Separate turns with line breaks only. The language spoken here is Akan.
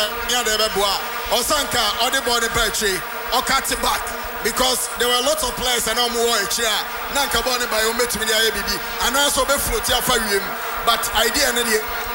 near the Beboa, or Sanka, or the body battery, or cut it back. Because there were lots of players and no more chair. Nanka Bonnie by Omet Media ABB, and also be float here for him. But idea,